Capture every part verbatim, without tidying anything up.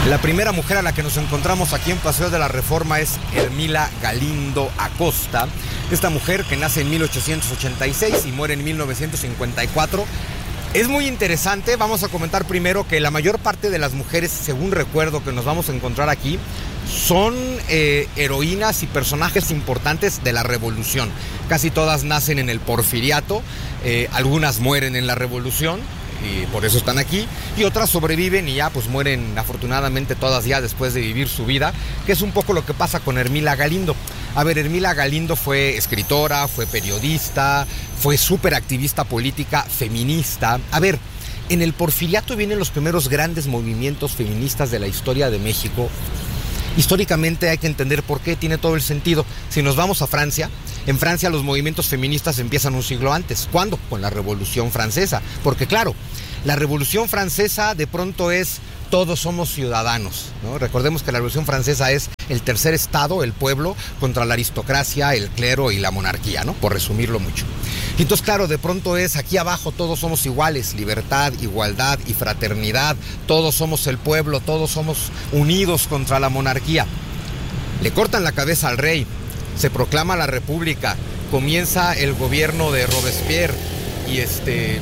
La primera mujer a la que nos encontramos aquí en Paseo de la Reforma es Hermila Galindo Acosta. Esta mujer, que nace en mil ochocientos ochenta y seis y muere en mil novecientos cincuenta y cuatro. Es muy interesante. Vamos a comentar primero que la mayor parte de las mujeres, según recuerdo, que nos vamos a encontrar aquí, son eh, heroínas y personajes importantes de la revolución. Casi todas nacen en el Porfiriato, eh, algunas mueren en la revolución y por eso están aquí, y otras sobreviven y ya pues mueren afortunadamente todas ya después de vivir su vida, que es un poco lo que pasa con Hermila Galindo. A ver, Hermila Galindo fue escritora, fue periodista, fue súper activista política, feminista. A ver, en el Porfiriato vienen los primeros grandes movimientos feministas de la historia de México. Históricamente hay que entender por qué, tiene todo el sentido. Si nos vamos a Francia, en Francia los movimientos feministas empiezan un siglo antes. ¿Cuándo? Con la Revolución Francesa. Porque claro, la Revolución Francesa de pronto es todos somos ciudadanos, ¿no? Recordemos que la Revolución Francesa es el tercer estado, el pueblo, contra la aristocracia, el clero y la monarquía, ¿no? Por resumirlo mucho. Y entonces, claro, de pronto es aquí abajo todos somos iguales, libertad, igualdad y fraternidad, todos somos el pueblo, todos somos unidos contra la monarquía. Le cortan la cabeza al rey, se proclama la república, comienza el gobierno de Robespierre y este...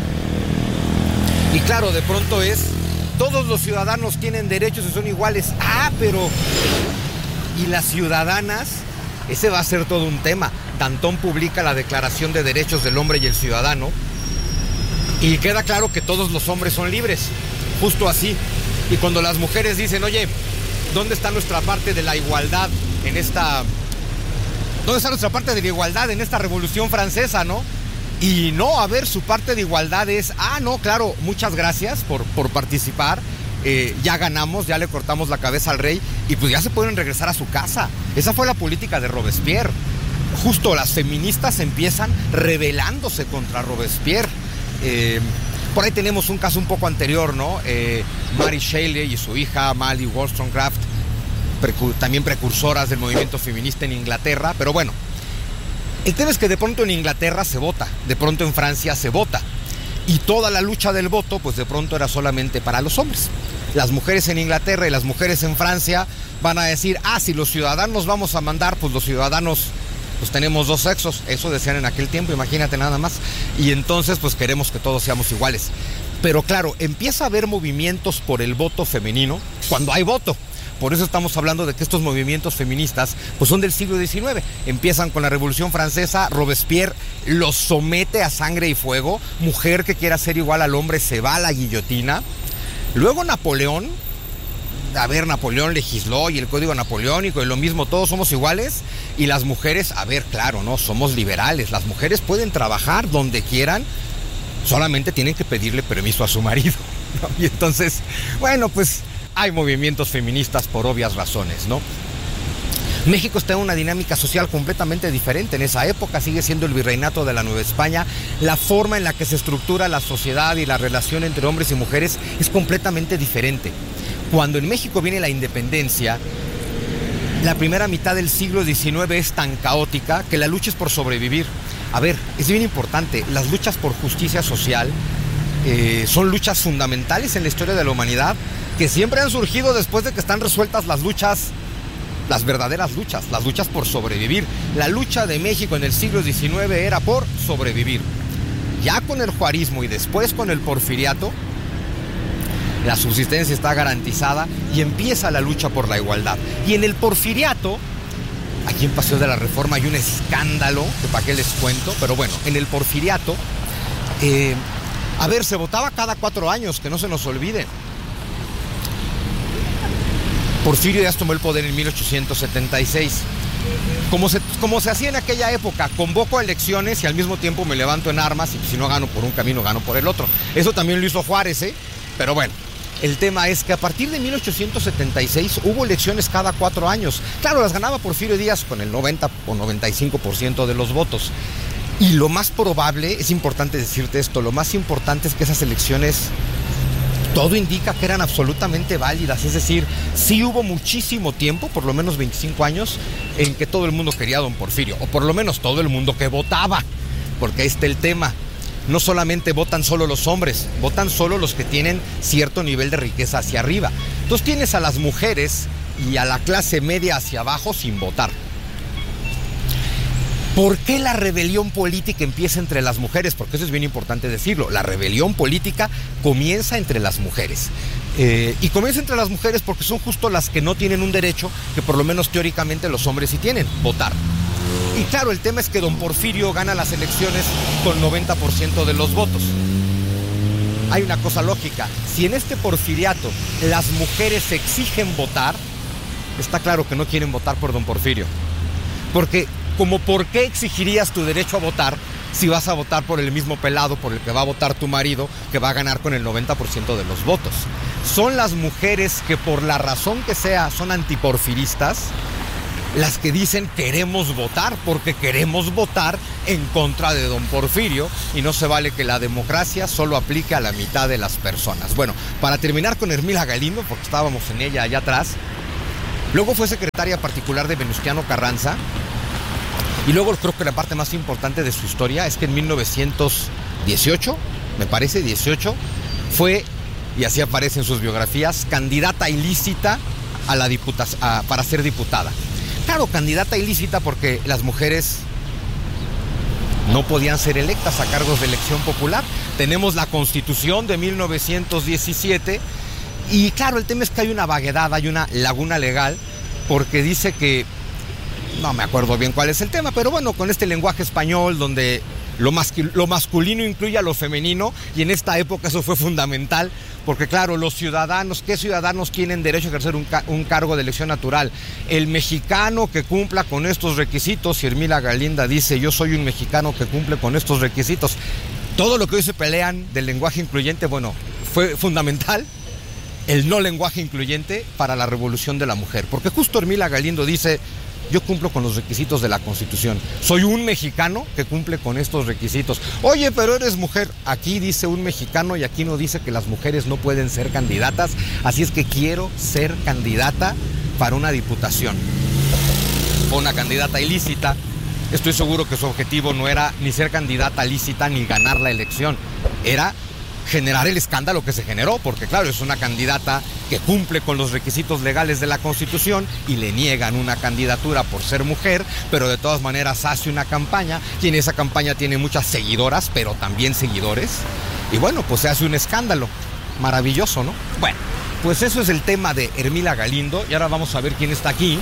Y claro, de pronto es... Todos los ciudadanos tienen derechos y son iguales. Ah, pero... ¿y las ciudadanas? Ese va a ser todo un tema. Danton publica la Declaración de Derechos del Hombre y el Ciudadano y queda claro que todos los hombres son libres. Justo así. Y cuando las mujeres dicen, oye, ¿dónde está nuestra parte de la igualdad en esta... ¿Dónde está nuestra parte de la igualdad en esta Revolución Francesa, no? Y no, a ver, su parte de igualdad es, ah, no, claro, muchas gracias por, por participar, eh, ya ganamos, ya le cortamos la cabeza al rey y pues ya se pueden regresar a su casa. Esa fue la política de Robespierre. Justo las feministas empiezan rebelándose contra Robespierre. Eh, por ahí tenemos un caso un poco anterior, ¿no? Eh, Mary Shelley y su hija Mary Wollstonecraft, precu- también precursoras del movimiento feminista en Inglaterra, pero bueno. El tema es que de pronto en Inglaterra se vota, de pronto en Francia se vota, y toda la lucha del voto, pues de pronto era solamente para los hombres. Las mujeres en Inglaterra y las mujeres en Francia van a decir, ah, si los ciudadanos vamos a mandar, pues los ciudadanos, pues tenemos dos sexos, eso decían en aquel tiempo, imagínate nada más, y entonces pues queremos que todos seamos iguales. Pero claro, empieza a haber movimientos por el voto femenino cuando hay voto. Por eso estamos hablando de que estos movimientos feministas pues son del siglo diecinueve. Empiezan con la Revolución Francesa, Robespierre los somete a sangre y fuego, mujer que quiera ser igual al hombre se va a la guillotina. Luego Napoleón, a ver, Napoleón legisló y el Código Napoleónico y lo mismo, todos somos iguales. Y las mujeres, a ver, claro, no, somos liberales, las mujeres pueden trabajar donde quieran, solamente tienen que pedirle permiso a su marido, ¿no? Y entonces, bueno, pues... hay movimientos feministas por obvias razones, ¿no? México está en una dinámica social completamente diferente. En esa época sigue siendo el virreinato de la Nueva España. La forma en la que se estructura la sociedad y la relación entre hombres y mujeres es completamente diferente. Cuando en México viene la independencia, la primera mitad del siglo diecinueve es tan caótica que la lucha es por sobrevivir. A ver, es bien importante, las luchas por justicia social eh, son luchas fundamentales en la historia de la humanidad, que siempre han surgido después de que están resueltas las luchas, las verdaderas luchas, las luchas por sobrevivir. La lucha de México en el siglo diecinueve era por sobrevivir. Ya con el juarismo y después con el porfiriato, la subsistencia está garantizada y empieza la lucha por la igualdad. Y en el porfiriato, aquí en Paseo de la Reforma hay un escándalo, que para qué les cuento, pero bueno, en el porfiriato, eh, a ver, se votaba cada cuatro años, que no se nos olvide. Porfirio Díaz tomó el poder en mil ochocientos setenta y seis. Como se, como se hacía en aquella época, convoco a elecciones y al mismo tiempo me levanto en armas y si no gano por un camino, gano por el otro. Eso también lo hizo Juárez, ¿eh? Pero bueno, el tema es que a partir de mil ochocientos setenta y seis hubo elecciones cada cuatro años. Claro, las ganaba Porfirio Díaz con el noventa o noventa y cinco por ciento de los votos. Y lo más probable, es importante decirte esto, lo más importante es que esas elecciones... todo indica que eran absolutamente válidas, es decir, sí hubo muchísimo tiempo, por lo menos veinticinco años, en que todo el mundo quería a don Porfirio, o por lo menos todo el mundo que votaba, porque ahí está el tema. No solamente votan solo los hombres, votan solo los que tienen cierto nivel de riqueza hacia arriba. Entonces tienes a las mujeres y a la clase media hacia abajo sin votar. ¿Por qué la rebelión política empieza entre las mujeres? Porque eso es bien importante decirlo. La rebelión política comienza entre las mujeres. Eh, y comienza entre las mujeres porque son justo las que no tienen un derecho que por lo menos teóricamente los hombres sí tienen, votar. Y claro, el tema es que don Porfirio gana las elecciones con noventa por ciento de los votos. Hay una cosa lógica. Si en este porfiriato las mujeres exigen votar, está claro que no quieren votar por don Porfirio. Porque como ¿por qué exigirías tu derecho a votar si vas a votar por el mismo pelado por el que va a votar tu marido, que va a ganar con el noventa por ciento de los votos? Son las mujeres que por la razón que sea son antiporfiristas las que dicen queremos votar porque queremos votar en contra de don Porfirio y no se vale que la democracia solo aplique a la mitad de las personas. Bueno, para terminar con Hermila Galindo, porque estábamos en ella allá atrás, luego fue secretaria particular de Venustiano Carranza. Y luego creo que la parte más importante de su historia es que en mil novecientos dieciocho, me parece, dieciocho, fue, y así aparece en sus biografías, candidata ilícita a la diputa- a, para ser diputada. Claro, candidata ilícita porque las mujeres no podían ser electas a cargos de elección popular. Tenemos la Constitución de mil novecientos diecisiete y claro, el tema es que hay una vaguedad, hay una laguna legal, porque dice que no me acuerdo bien cuál es el tema, pero bueno, con este lenguaje español donde lo, masqui- lo masculino incluye a lo femenino, y en esta época eso fue fundamental, porque claro, los ciudadanos, ¿qué ciudadanos tienen derecho a ejercer un, ca- un cargo de elección natural? El mexicano que cumpla con estos requisitos, y Hermila Galindo dice, yo soy un mexicano que cumple con estos requisitos. Todo lo que hoy se pelean del lenguaje incluyente, bueno, fue fundamental el no lenguaje incluyente para la revolución de la mujer, porque justo Hermila Galindo dice, yo cumplo con los requisitos de la Constitución. Soy un mexicano que cumple con estos requisitos. Oye, pero eres mujer. Aquí dice un mexicano y aquí no dice que las mujeres no pueden ser candidatas. Así es que quiero ser candidata para una diputación. Fue una candidata ilícita. Estoy seguro que su objetivo no era ni ser candidata lícita ni ganar la elección. Era generar el escándalo que se generó, porque claro, es una candidata que cumple con los requisitos legales de la Constitución y le niegan una candidatura por ser mujer, pero de todas maneras hace una campaña, y en esa campaña tiene muchas seguidoras, pero también seguidores, y bueno, pues se hace un escándalo. Maravilloso, ¿no? Bueno, pues eso es el tema de Hermila Galindo, y ahora vamos a ver quién está aquí.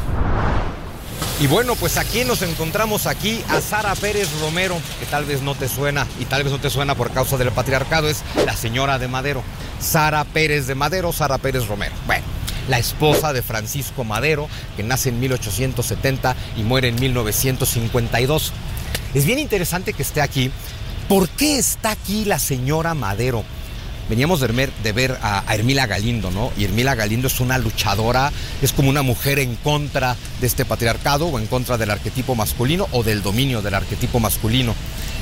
Y bueno, pues aquí nos encontramos aquí a Sara Pérez Romero, que tal vez no te suena, y tal vez no te suena por causa del patriarcado, es la señora de Madero. Sara Pérez de Madero, Sara Pérez Romero. Bueno, la esposa de Francisco Madero, que nace en mil ochocientos setenta y muere en mil novecientos cincuenta y dos. Es bien interesante que esté aquí. ¿Por qué está aquí la señora Madero? Veníamos de ver, de ver a, a Hermila Galindo, ¿no? Y Hermila Galindo es una luchadora, es como una mujer en contra de este patriarcado o en contra del arquetipo masculino o del dominio del arquetipo masculino.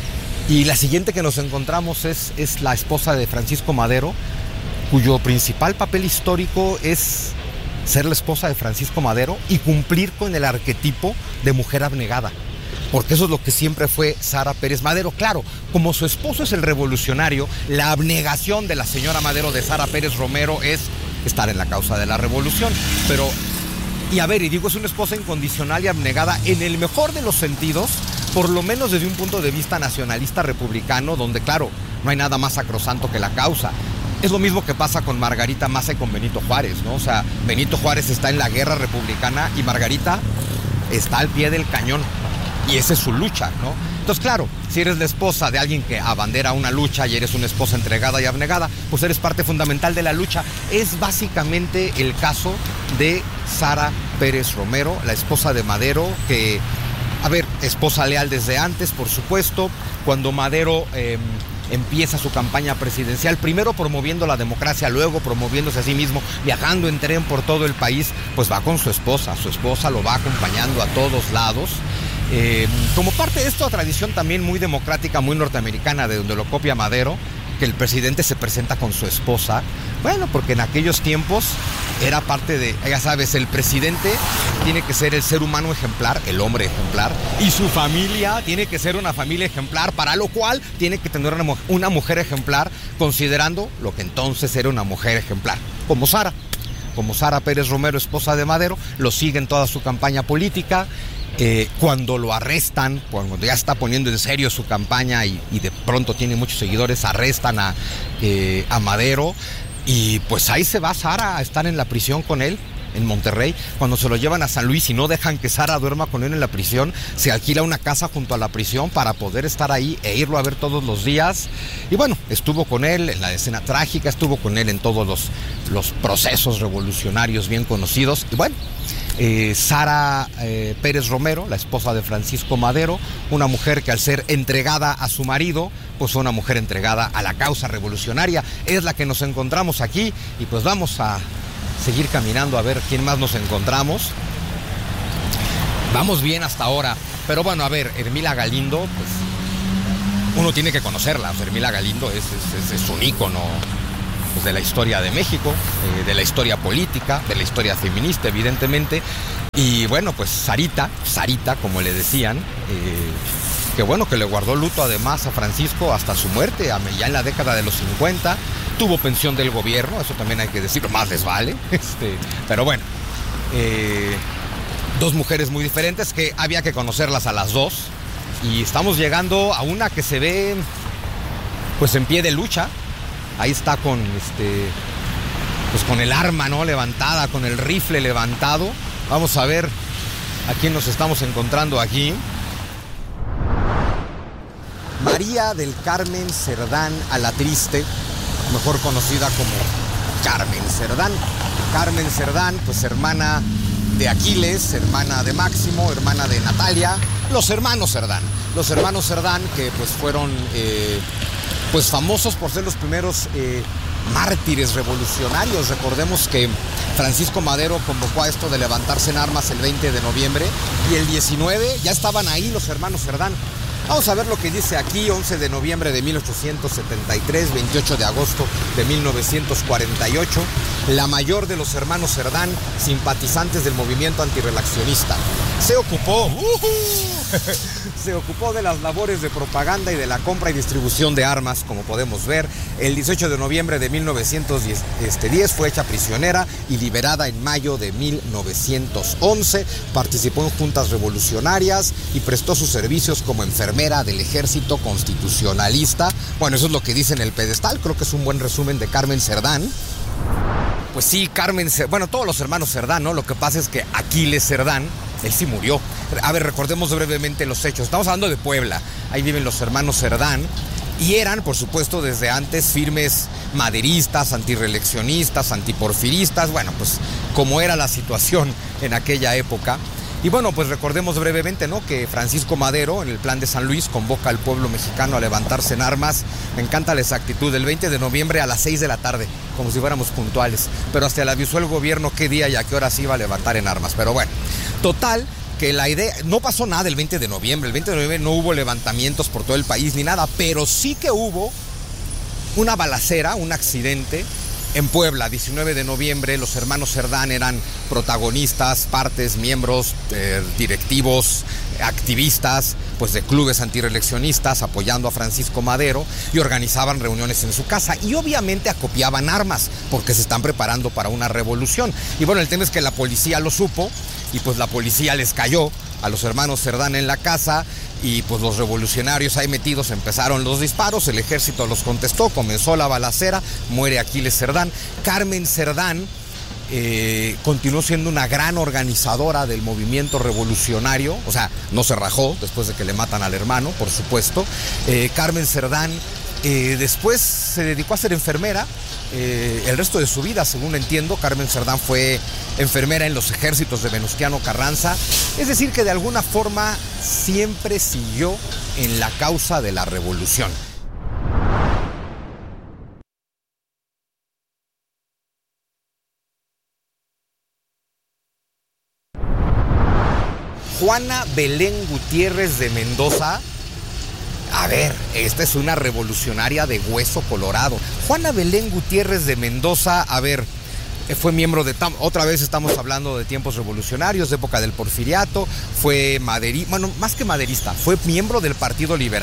Y la siguiente que nos encontramos es, es la esposa de Francisco Madero, cuyo principal papel histórico es ser la esposa de Francisco Madero y cumplir con el arquetipo de mujer abnegada. Porque eso es lo que siempre fue Sara Pérez Madero. Claro, como su esposo es el revolucionario, la abnegación de la señora Madero de Sara Pérez Romero es estar en la causa de la revolución. Pero, y a ver, y digo, es una esposa incondicional y abnegada en el mejor de los sentidos, por lo menos desde un punto de vista nacionalista republicano, donde, claro, no hay nada más sacrosanto que la causa. Es lo mismo que pasa con Margarita Maza y con Benito Juárez, ¿no? O sea, Benito Juárez está en la guerra republicana y Margarita está al pie del cañón. Y esa es su lucha, ¿no? Entonces, claro, si eres la esposa de alguien que abandera una lucha y eres una esposa entregada y abnegada, pues eres parte fundamental de la lucha. Es básicamente el caso de Sara Pérez Romero, la esposa de Madero, que, a ver, esposa leal desde antes, por supuesto. Cuando Madero eh, empieza su campaña presidencial, primero promoviendo la democracia, luego promoviéndose a sí mismo, viajando en tren por todo el país, pues va con su esposa. Su esposa lo va acompañando a todos lados. Eh, como parte de esta tradición también muy democrática, muy norteamericana, de donde lo copia Madero, que el presidente se presenta con su esposa. Bueno, porque en aquellos tiempos era parte de, ya sabes, el presidente tiene que ser el ser humano ejemplar, el hombre ejemplar, y su familia tiene que ser una familia ejemplar, para lo cual tiene que tener una, una mujer ejemplar, considerando lo que entonces era una mujer ejemplar, como Sara. como Sara Pérez Romero, esposa de Madero, lo sigue en toda su campaña política. Eh, cuando lo arrestan, cuando ya está poniendo en serio su campaña y, y de pronto tiene muchos seguidores, arrestan a, eh, a Madero y pues ahí se va Sara a estar en la prisión con él, en Monterrey. Cuando se lo llevan a San Luis y no dejan que Sara duerma con él en la prisión, se alquila una casa junto a la prisión para poder estar ahí e irlo a ver todos los días. Y bueno, estuvo con él en la escena trágica, estuvo con él en todos los, los procesos revolucionarios bien conocidos. Y bueno, eh, Sara eh, Pérez Romero, la esposa de Francisco Madero, una mujer que al ser entregada a su marido, pues fue una mujer entregada a la causa revolucionaria. Es la que nos encontramos aquí y pues vamos a seguir caminando a ver quién más nos encontramos. Vamos bien hasta ahora, pero bueno, a ver, Ermila Galindo, pues uno tiene que conocerla. O sea, Ermila Galindo es, es, es, es un ícono pues, de la historia de México, eh, de la historia política, de la historia feminista, evidentemente. Y bueno, pues Sarita, Sarita, como le decían, eh, que bueno, que le guardó luto además a Francisco hasta su muerte, ya en la década de los cincuenta. Tuvo pensión del gobierno, eso también hay que decirlo, más les vale. Este, pero bueno, eh, dos mujeres muy diferentes que había que conocerlas a las dos. Y estamos llegando a una que se ve pues en pie de lucha. Ahí está con este pues con el arma, ¿no?, levantada, con el rifle levantado. Vamos a ver a quién nos estamos encontrando aquí. María del Carmen Cerdán Alatriste, mejor conocida como Carmen Cerdán. Carmen Cerdán, pues hermana de Aquiles, hermana de Máximo, hermana de Natalia, los hermanos Cerdán. Los hermanos Cerdán que pues fueron eh, pues famosos por ser los primeros eh, mártires revolucionarios. Recordemos que Francisco Madero convocó a esto de levantarse en armas el veinte de noviembre y el diecinueve ya estaban ahí los hermanos Cerdán. Vamos a ver lo que dice aquí: once de noviembre de mil ochocientos setenta y tres, veintiocho de agosto de mil novecientos cuarenta y ocho. La mayor de los hermanos Cerdán, simpatizantes del movimiento antirrelacionista, se ocupó, uh-huh, se ocupó de las labores de propaganda y de la compra y distribución de armas, como podemos ver. El dieciocho de noviembre de mil novecientos diez fue hecha prisionera y liberada en mayo de mil novecientos once. Participó en juntas revolucionarias y prestó sus servicios como enfermera del ejército constitucionalista. Bueno, eso es lo que dice en el pedestal. Creo que es un buen resumen de Carmen Cerdán. Pues sí, Carmen Cerdán, bueno, todos los hermanos Cerdán, ¿no? Lo que pasa es que Aquiles Cerdán, él sí murió. A ver, recordemos brevemente los hechos. Estamos hablando de Puebla. Ahí viven los hermanos Cerdán. Y eran, por supuesto, desde antes firmes maderistas, antirreeleccionistas, antiporfiristas. Bueno, pues como era la situación en aquella época. Y bueno, pues recordemos brevemente, ¿no?, que Francisco Madero, en el Plan de San Luis, convoca al pueblo mexicano a levantarse en armas. Me encanta la exactitud, el veinte de noviembre a las seis de la tarde, como si fuéramos puntuales. Pero hasta le avisó el gobierno qué día y a qué hora se iba a levantar en armas. Pero bueno, total, que la idea, no pasó nada el veinte de noviembre. El veinte de noviembre no hubo levantamientos por todo el país ni nada, pero sí que hubo una balacera, un accidente en Puebla. diecinueve de noviembre, los hermanos Cerdán eran protagonistas, partes, miembros, eh, directivos, activistas, pues de clubes antirreeleccionistas apoyando a Francisco Madero, y organizaban reuniones en su casa y obviamente acopiaban armas porque se están preparando para una revolución. Y bueno, el tema es que la policía lo supo y pues la policía les cayó a los hermanos Cerdán en la casa. Y pues los revolucionarios ahí metidos empezaron los disparos, el ejército los contestó, comenzó la balacera, muere Aquiles Cerdán. Carmen Cerdán eh, continuó siendo una gran organizadora del movimiento revolucionario, o sea, no se rajó después de que le matan al hermano, por supuesto. Eh, Carmen Cerdán eh, después se dedicó a ser enfermera. Eh, el resto de su vida, según entiendo, Carmen Cerdán fue enfermera en los ejércitos de Venustiano Carranza. Es decir, que de alguna forma siempre siguió en la causa de la revolución. Juana Belén Gutiérrez de Mendoza. A ver, esta es una revolucionaria de hueso colorado. Juana Belén Gutiérrez de Mendoza, a ver, fue miembro de... Otra vez estamos hablando de tiempos revolucionarios, de época del porfiriato. Fue maderista, bueno, más que maderista, fue miembro del Partido Liberal.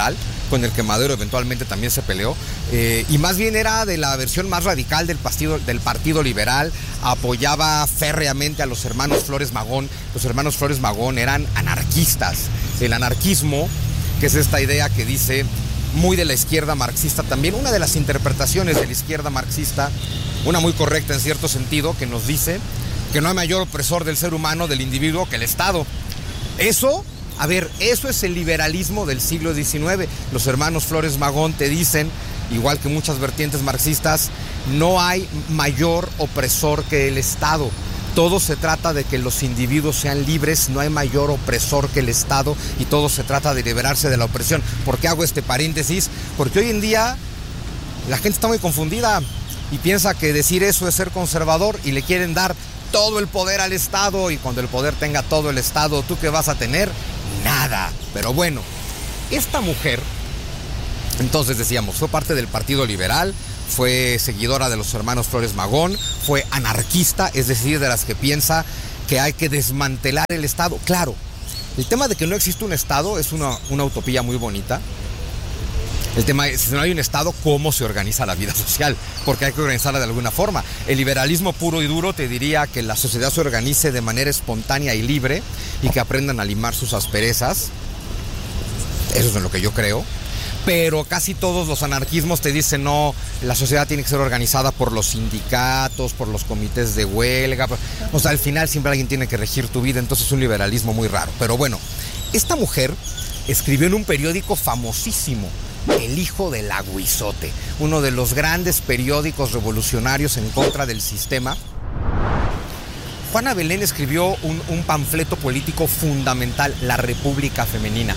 con el que Madero eventualmente también se peleó, eh, y más bien era de la versión más radical del partido, del Partido Liberal, apoyaba férreamente a los hermanos Flores Magón. Los hermanos Flores Magón eran anarquistas. El anarquismo, que es esta idea que dice, muy de la izquierda marxista también, una de las interpretaciones de la izquierda marxista, una muy correcta en cierto sentido, que nos dice que no hay mayor opresor del ser humano, del individuo, que el Estado. Eso... A ver, eso es el liberalismo del siglo diecinueve. Los hermanos Flores Magón te dicen, igual que muchas vertientes marxistas, no hay mayor opresor que el Estado. Todo se trata de que los individuos sean libres, no hay mayor opresor que el Estado y todo se trata de liberarse de la opresión. ¿Por qué hago este paréntesis? Porque hoy en día la gente está muy confundida y piensa que decir eso es ser conservador y le quieren dar todo el poder al Estado, y cuando el poder tenga todo el Estado, ¿tú qué vas a tener? Nada. Pero bueno, esta mujer, entonces decíamos, fue parte del Partido Liberal, fue seguidora de los hermanos Flores Magón, fue anarquista, es decir, de las que piensa que hay que desmantelar el Estado. Claro, el tema de que no existe un Estado es una, una utopía muy bonita. El tema es, si no hay un Estado, ¿cómo se organiza la vida social? Porque hay que organizarla de alguna forma. El liberalismo puro y duro te diría que la sociedad se organice de manera espontánea y libre y que aprendan a limar sus asperezas. Eso es en lo que yo creo. Pero casi todos los anarquismos te dicen, no, la sociedad tiene que ser organizada por los sindicatos, por los comités de huelga. O sea, al final siempre alguien tiene que regir tu vida, entonces es un liberalismo muy raro. Pero bueno, esta mujer escribió en un periódico famosísimo, El Hijo del Aguizote, uno de los grandes periódicos revolucionarios en contra del sistema. Juana Belén escribió un, un panfleto político fundamental, La República Femenina.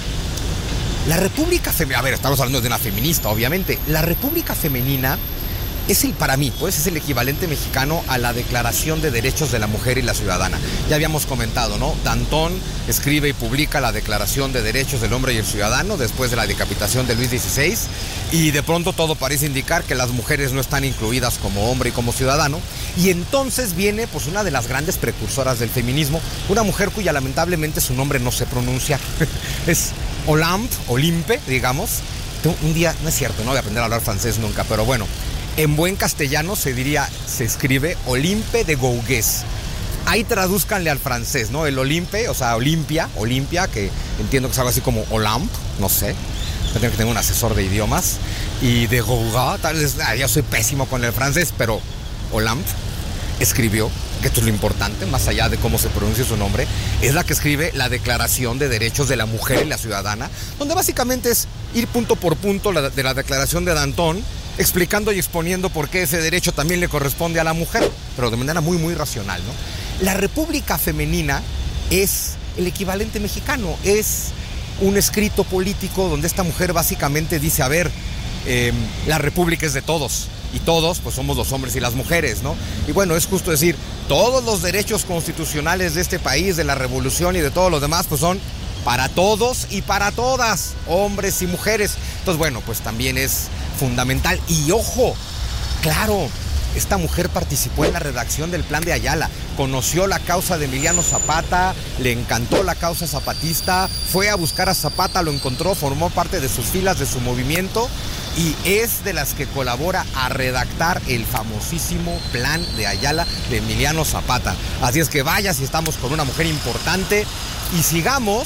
La República Femenina, a ver, estamos hablando de una feminista, obviamente. La República Femenina es el, para mí, pues es el equivalente mexicano a la Declaración de Derechos de la Mujer y la Ciudadana. Ya habíamos comentado, ¿no? Danton escribe y publica la Declaración de Derechos del Hombre y el Ciudadano después de la decapitación de Luis dieciséis, y de pronto todo parece indicar que las mujeres no están incluidas como hombre y como ciudadano, y entonces viene pues una de las grandes precursoras del feminismo, una mujer cuya lamentablemente su nombre no se pronuncia, es Olympe, Olympe, digamos. Un día, no es cierto, no voy a aprender a hablar francés nunca, pero bueno, en buen castellano se diría, se escribe Olympe de Gouges. Ahí tradúzcanle al francés, ¿no? El Olympe, o sea, Olimpia, Olimpia, que entiendo que es algo así como Olympe, no sé. Tengo que tener un asesor de idiomas. Y de Gouges, tal vez, ah, yo soy pésimo con el francés, pero Olympe escribió, que esto es lo importante, más allá de cómo se pronuncia su nombre, es la que escribe la Declaración de Derechos de la Mujer y la Ciudadana, donde básicamente es ir punto por punto la, de la Declaración de Danton, explicando y exponiendo por qué ese derecho también le corresponde a la mujer, pero de manera muy, muy racional, ¿no? La República Femenina es el equivalente mexicano, es un escrito político donde esta mujer básicamente dice, a ver, eh, la república es de todos, y todos pues somos los hombres y las mujeres, ¿no? Y bueno, es justo decir, todos los derechos constitucionales de este país, de la revolución y de todos los demás, pues son para todos y para todas, hombres y mujeres. Entonces, bueno, pues también es fundamental. Y ojo, claro, esta mujer participó en la redacción del Plan de Ayala, conoció la causa de Emiliano Zapata, le encantó la causa zapatista, fue a buscar a Zapata, lo encontró, formó parte de sus filas, de su movimiento, y es de las que colabora a redactar el famosísimo Plan de Ayala de Emiliano Zapata. Así es que vaya si estamos con una mujer importante. Y sigamos,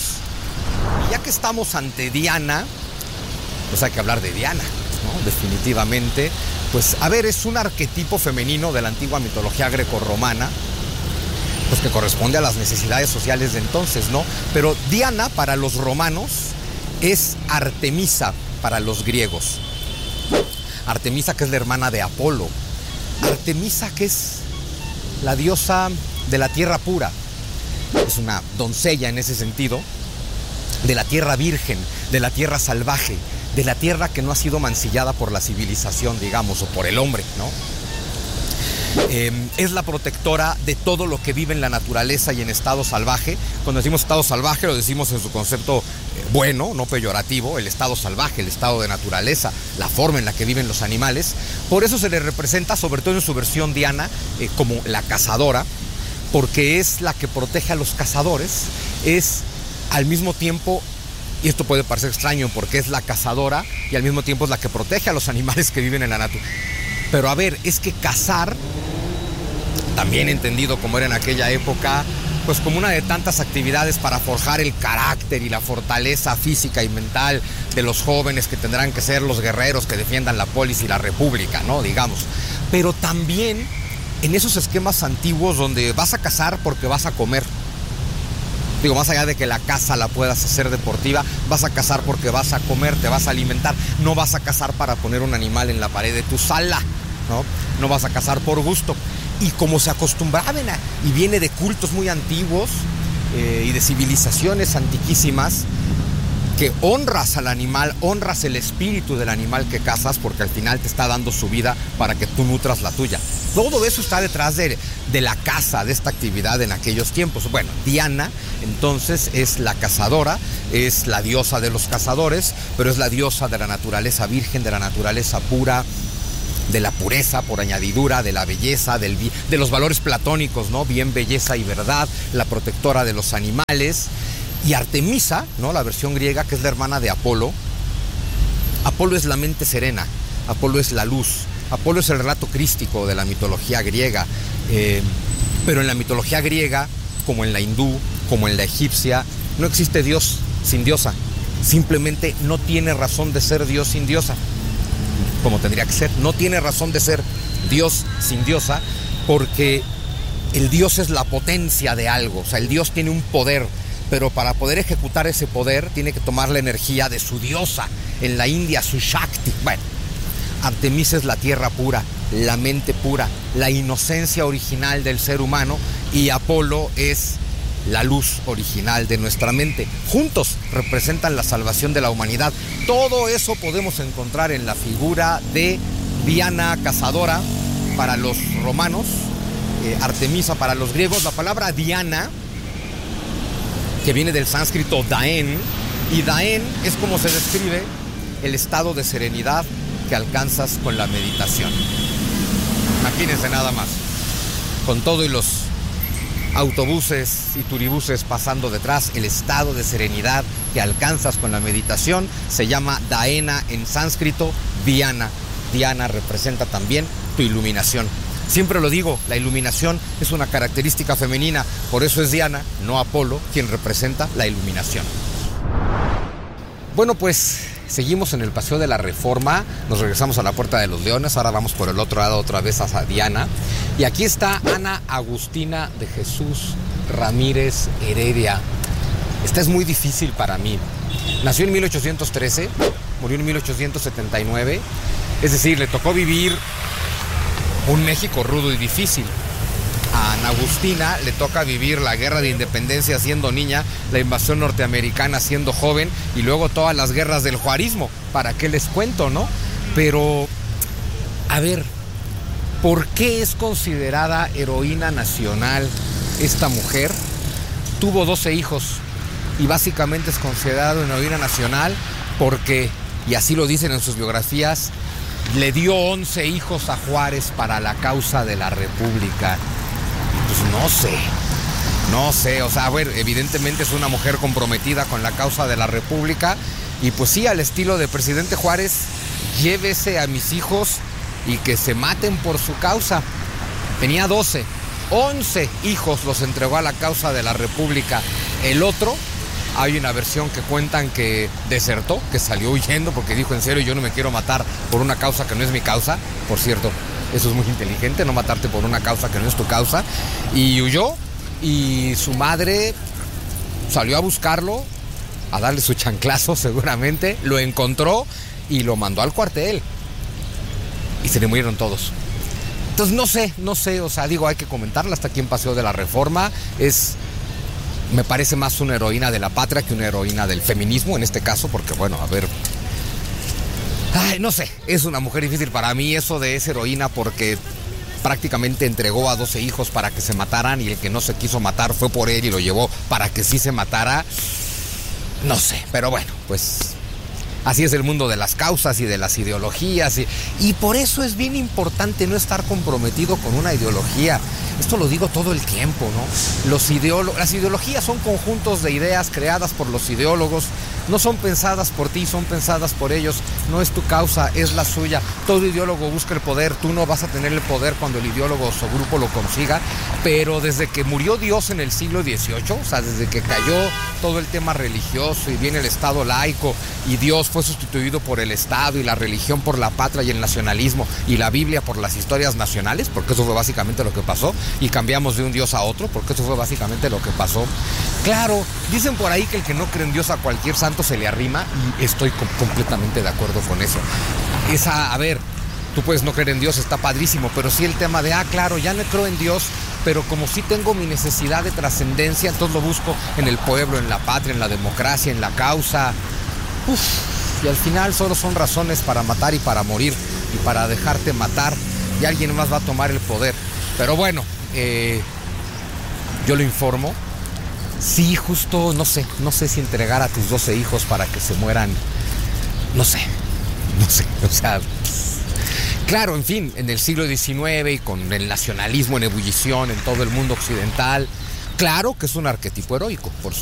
y ya que estamos ante Diana, pues hay que hablar de Diana, ¿no? Definitivamente. Pues a ver, es un arquetipo femenino de la antigua mitología grecorromana, pues que corresponde a las necesidades sociales de entonces, ¿no? Pero Diana para los romanos es Artemisa para los griegos. Artemisa, que es la hermana de Apolo. Artemisa, que es la diosa de la tierra pura. Es una doncella en ese sentido, de la tierra virgen, de la tierra salvaje, de la tierra que no ha sido mancillada por la civilización, digamos, o por el hombre, ¿no? Eh, es la protectora de todo lo que vive en la naturaleza y en estado salvaje. Cuando decimos estado salvaje lo decimos en su concepto eh, bueno, no peyorativo, el estado salvaje, el estado de naturaleza, la forma en la que viven los animales. Por eso se le representa, sobre todo en su versión diana, eh, como la cazadora, porque es la que protege a los cazadores, es al mismo tiempo Y esto puede parecer extraño porque es la cazadora y al mismo tiempo es la que protege a los animales que viven en la naturaleza. Pero a ver, es que cazar, también entendido como era en aquella época, pues como una de tantas actividades para forjar el carácter y la fortaleza física y mental de los jóvenes que tendrán que ser los guerreros que defiendan la polis y la república, ¿no? Digamos. Pero también en esos esquemas antiguos donde vas a cazar porque vas a comer. Digo, más allá de que la caza la puedas hacer deportiva, vas a cazar porque vas a comer, te vas a alimentar. No vas a cazar para poner un animal en la pared de tu sala, ¿no? No vas a cazar por gusto. Y como se acostumbraban a, y viene de cultos muy antiguos eh, y de civilizaciones antiquísimas, que honras al animal, honras el espíritu del animal que cazas porque al final te está dando su vida para que tú nutras la tuya. Todo eso está detrás de, de la caza, de esta actividad en aquellos tiempos. Bueno, Diana entonces es la cazadora, es la diosa de los cazadores, pero es la diosa de la naturaleza virgen, de la naturaleza pura, de la pureza por añadidura, de la belleza, del, de los valores platónicos, ¿no? Bien, belleza y verdad, la protectora de los animales. Y Artemisa, ¿no? La versión griega, que es la hermana de Apolo. Apolo es la mente serena, Apolo es la luz, Apolo es el relato crístico de la mitología griega. Eh, pero en la mitología griega, como en la hindú, como en la egipcia, no existe Dios sin diosa. Simplemente no tiene razón de ser Dios sin diosa, como tendría que ser. No tiene razón de ser Dios sin diosa, porque el Dios es la potencia de algo. O sea, el Dios tiene un poder, pero para poder ejecutar ese poder tiene que tomar la energía de su diosa. En la India, su Shakti. Bueno, Artemisa es la tierra pura, la mente pura, la inocencia original del ser humano, y Apolo es la luz original de nuestra mente. Juntos representan la salvación de la humanidad. Todo eso podemos encontrar en la figura de Diana cazadora para los romanos, eh, Artemisa para los griegos. La palabra Diana, que viene del sánscrito Daen, y Daen es como se describe el estado de serenidad que alcanzas con la meditación. Imagínense nada más, con todo y los autobuses y turibuses pasando detrás, el estado de serenidad que alcanzas con la meditación se llama Daena en sánscrito, Diana. Diana representa también tu iluminación. Siempre lo digo, la iluminación es una característica femenina, por eso es Diana, no Apolo, quien representa la iluminación. Bueno, pues seguimos en el Paseo de la Reforma, nos regresamos a la Puerta de los Leones, ahora vamos por el otro lado otra vez a Diana. Y aquí está Ana Agustina de Jesús Ramírez Heredia. Esta es muy difícil para mí. Nació en mil ochocientos trece, murió en mil ochocientos setenta y nueve, es decir, le tocó vivir un México rudo y difícil. A Ana Agustina le toca vivir la guerra de independencia siendo niña, la invasión norteamericana siendo joven y luego todas las guerras del juarismo. ¿Para qué les cuento, no? Pero, a ver, ¿por qué es considerada heroína nacional esta mujer? Tuvo doce hijos y básicamente es considerada una heroína nacional porque, y así lo dicen en sus biografías, le dio once hijos a Juárez para la causa de la República. Pues no sé, no sé, o sea, a ver, evidentemente es una mujer comprometida con la causa de la República y pues sí, al estilo de presidente Juárez, llévese a mis hijos y que se maten por su causa. Tenía doce, once hijos los entregó a la causa de la República. El otro, hay una versión que cuentan que desertó, que salió huyendo porque dijo, en serio, yo no me quiero matar por una causa que no es mi causa. Por cierto, eso es muy inteligente, no matarte por una causa que no es tu causa. Y huyó, y su madre salió a buscarlo, a darle su chanclazo seguramente, lo encontró y lo mandó al cuartel. Y se le murieron todos. Entonces no sé, no sé, o sea, digo, hay que comentarla. Hasta aquí en Paseo de la Reforma es... me parece más una heroína de la patria que una heroína del feminismo en este caso, porque bueno, a ver... Ay, no sé, es una mujer difícil para mí eso de esa heroína porque prácticamente entregó a doce hijos para que se mataran y el que no se quiso matar fue por él y lo llevó para que sí se matara. No sé, pero bueno, pues así es el mundo de las causas y de las ideologías y, y por eso es bien importante no estar comprometido con una ideología. Esto lo digo todo el tiempo, ¿no? Los ideólogos, las ideologías son conjuntos de ideas creadas por los ideólogos no son pensadas por ti, son pensadas por ellos. No es tu causa, es la suya. Todo ideólogo busca el poder. Tú no vas a tener el poder cuando el ideólogo o su grupo lo consiga. Pero desde que murió Dios en el siglo dieciocho, o sea, desde que cayó todo el tema religioso y viene el Estado laico y Dios fue sustituido por el Estado y la religión por la patria y el nacionalismo y la Biblia por las historias nacionales, porque eso fue básicamente lo que pasó, y cambiamos de un Dios a otro, porque eso fue básicamente lo que pasó. Claro, dicen por ahí que el que no cree en Dios a cualquier santo se le arrima, y estoy com- completamente de acuerdo con eso. Esa, a ver, tú puedes no creer en Dios, está padrísimo, pero sí el tema de, ah, claro, ya no creo en Dios, pero como sí tengo mi necesidad de trascendencia, entonces lo busco en el pueblo, en la patria, en la democracia, en la causa. Uf, y al final solo son razones para matar y para morir, y para dejarte matar, y alguien más va a tomar el poder. Pero bueno, eh, yo lo informo. Sí, justo, no sé, no sé si entregar a tus doce hijos para que se mueran, no sé, no sé, o sea... Claro, en fin, en el siglo diecinueve y con el nacionalismo en ebullición en todo el mundo occidental, claro que es un arquetipo heroico, por supuesto.